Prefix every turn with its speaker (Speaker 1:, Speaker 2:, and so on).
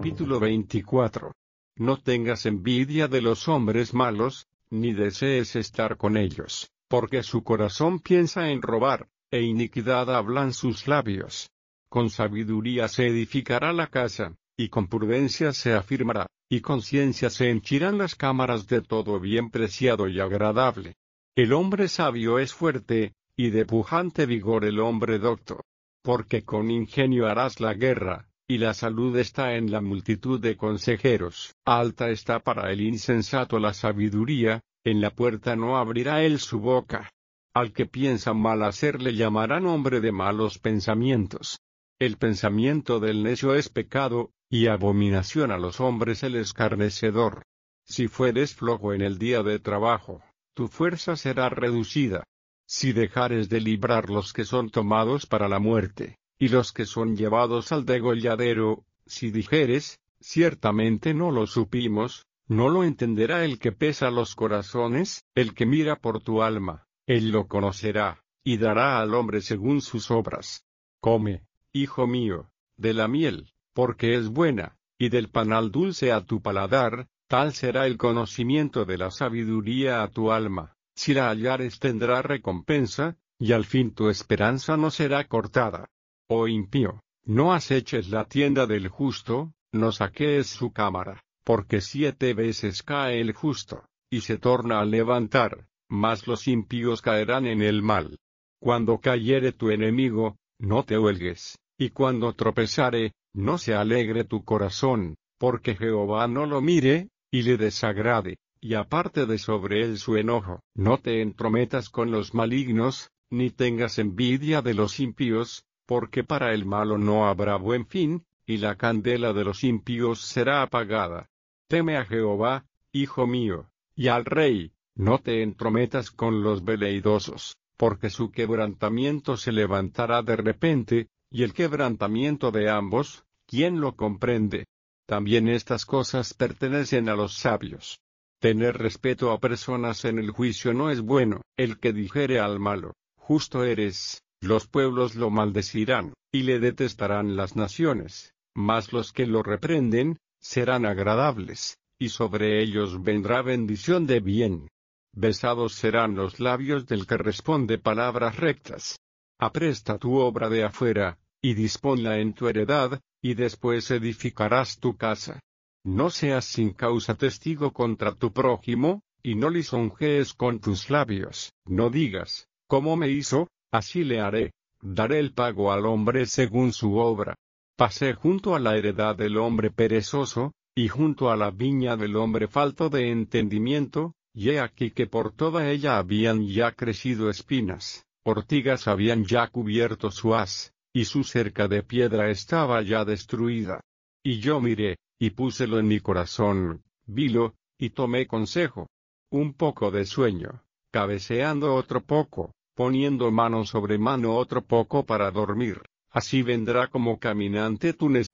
Speaker 1: Capítulo 24. No tengas envidia de los hombres malos, ni desees estar con ellos, porque su corazón piensa en robar, e iniquidad hablan sus labios. Con sabiduría se edificará la casa, y con prudencia se afirmará, y con ciencia se henchirán las cámaras de todo bien preciado y agradable. El hombre sabio es fuerte, y de pujante vigor el hombre docto. Porque con ingenio harás la guerra, y la salud está en la multitud de consejeros. Alta está para el insensato la sabiduría, en la puerta no abrirá él su boca. Al que piensa mal hacer le llamarán hombre de malos pensamientos. El pensamiento del necio es pecado, y abominación a los hombres el escarnecedor. Si fueres flojo en el día de trabajo, tu fuerza será reducida. Si dejares de librar los que son tomados para la muerte, y los que son llevados al degolladero, si dijeres, ciertamente no lo supimos, no lo entenderá el que pesa los corazones, el que mira por tu alma, él lo conocerá, y dará al hombre según sus obras. Come, hijo mío, de la miel, porque es buena, y del panal dulce a tu paladar, tal será el conocimiento de la sabiduría a tu alma. Si la hallares tendrá recompensa, y al fin tu esperanza no será cortada. Oh impío, no aceches la tienda del justo, no saquees su cámara, porque 7 veces cae el justo, y se torna a levantar, mas los impíos caerán en el mal. Cuando cayere tu enemigo, no te huelgues, y cuando tropezare, no se alegre tu corazón, porque Jehová no lo mire, y le desagrade, y aparte de sobre él su enojo. No te entrometas con los malignos, ni tengas envidia de los impíos, porque para el malo no habrá buen fin, y la candela de los impíos será apagada. Teme a Jehová, hijo mío, y al rey, no te entrometas con los veleidosos, porque su quebrantamiento se levantará de repente, y el quebrantamiento de ambos, ¿quién lo comprende? También estas cosas pertenecen a los sabios. Tener respeto a personas en el juicio no es bueno. El que dijere al malo, justo eres, los pueblos lo maldecirán, y le detestarán las naciones, mas los que lo reprenden, serán agradables, y sobre ellos vendrá bendición de bien. Besados serán los labios del que responde palabras rectas. Apresta tu obra de afuera, y disponla en tu heredad, y después edificarás tu casa. No seas sin causa testigo contra tu prójimo, y no lisonjees con tus labios. No digas, ¿cómo me hizo? Así le haré. Daré el pago al hombre según su obra. Pasé junto a la heredad del hombre perezoso, y junto a la viña del hombre falto de entendimiento, y he aquí que por toda ella habían ya crecido espinas, ortigas habían ya cubierto su haz, y su cerca de piedra estaba ya destruida. Y yo miré, y púselo en mi corazón, vilo, y tomé consejo. Un poco de sueño, cabeceando otro poco, poniendo mano sobre mano otro poco para dormir. Así vendrá como caminante tu